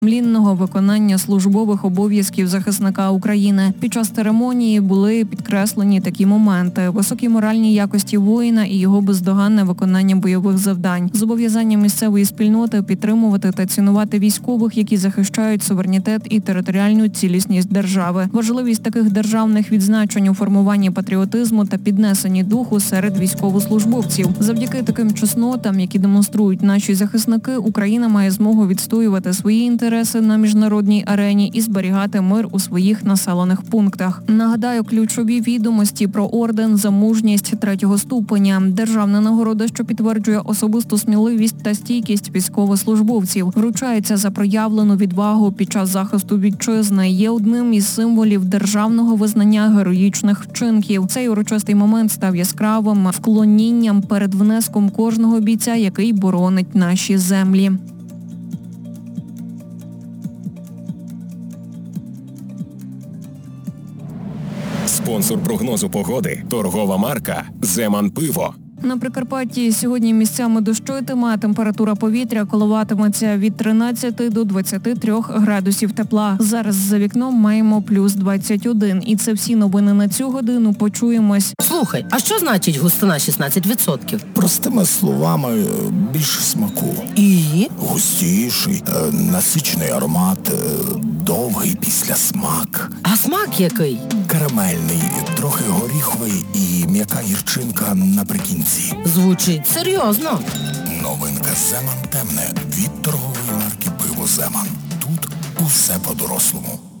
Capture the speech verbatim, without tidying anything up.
сумлінного виконання службових обов'язків захисника України. Під час церемонії були підкреслені такі моменти: високі моральні якості воїна і його бездоганне виконання бойових завдань, зобов'язання місцевої спільноти підтримувати та цінувати військових, які захищають суверенітет і територіальну цілісність держави, важливість таких державних відзначень у формуванні патріотизму та піднесенні духу серед військовослужбовців. Завдяки таким чеснотам, які демонструють наші захисники, Україна має змогу відстоювати свої інтереси на міжнародній арені і зберігати мир у своїх населених пунктах. Нагадаю, ключові відомості про орден за мужність третього ступеня. Державна нагорода, що підтверджує особисту сміливість та стійкість військовослужбовців, вручається за проявлену відвагу під час захисту вітчизни, є одним із символів державного визнання героїчних вчинків. Цей урочистий момент став яскравим вклонінням перед внеском кожного бійця, який боронить наші землі. Спонсор прогнозу погоди – торгова марка «Земан Пиво». На Прикарпатті сьогодні місцями дощитиме, а температура повітря коливатиметься від тринадцяти до двадцяти трьох градусів тепла. Зараз за вікном маємо плюс двадцять один. І це всі новини на цю годину. Почуємось. Слухай, а що значить густина шістнадцять відсотків? Простими словами, більше смаку. І? Густіший, е, насичений аромат, е, довгий післясмак. А смак який? Карамельний, трохи горіховий і м'яка гірчинка наприкінці. Звучить серйозно. Новинка «Земан темне» від торгової марки «Пиво Земан». Тут усе по-дорослому.